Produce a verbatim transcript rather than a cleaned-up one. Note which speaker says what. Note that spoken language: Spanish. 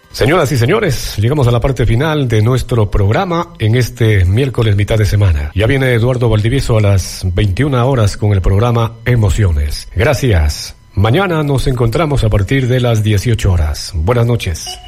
Speaker 1: Señoras y señores, llegamos a la parte final de nuestro programa en este miércoles mitad de semana. Ya viene Eduardo Valdivieso a las veintiuna horas con el programa Emociones. Gracias. Mañana nos encontramos a partir de las dieciocho horas. Buenas noches.